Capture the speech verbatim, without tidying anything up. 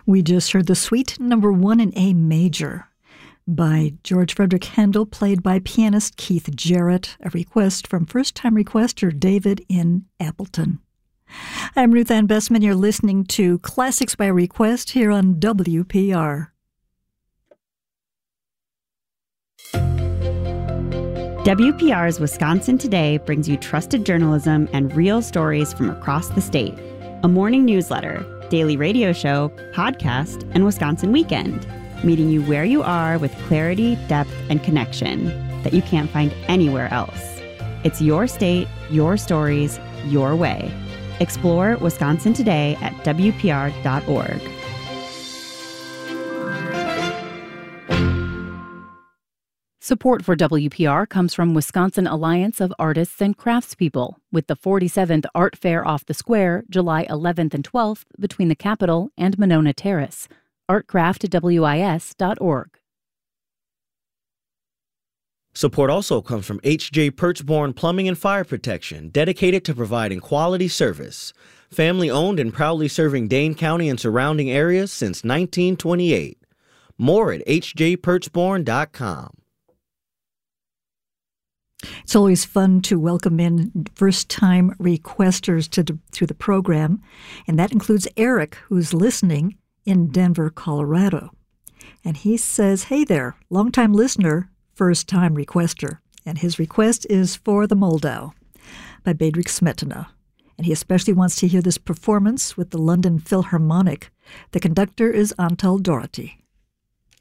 We just heard the Suite Number One in A Major by George Frederick Handel, played by pianist Keith Jarrett, a request from first-time requester David in Appleton. I'm Ruth Ann Bessman. You're listening to Classics by Request here on W P R. W P R's Wisconsin Today brings you trusted journalism and real stories from across the state. A morning newsletter, daily radio show, podcast, and Wisconsin Weekend, meeting you where you are with clarity, depth, and connection that you can't find anywhere else. It's your state, your stories, your way. Explore Wisconsin Today at W P R dot org. Support for W P R comes from Wisconsin Alliance of Artists and Craftspeople, with the forty-seventh Art Fair off the Square, July eleventh and twelfth, between the Capitol and Monona Terrace. art craft w i s dot org. Support also comes from H J Perchborn Plumbing and Fire Protection, dedicated to providing quality service. Family-owned and proudly serving Dane County and surrounding areas since nineteen twenty-eight. More at h j perchborn dot com. It's always fun to welcome in first-time requesters to the, to the program, and that includes Eric, who's listening in Denver, Colorado. And he says, hey there, longtime listener, first-time requester. And his request is for The Moldau by Bedřich Smetana. And he especially wants to hear this performance with the London Philharmonic. The conductor is Antal Doherty.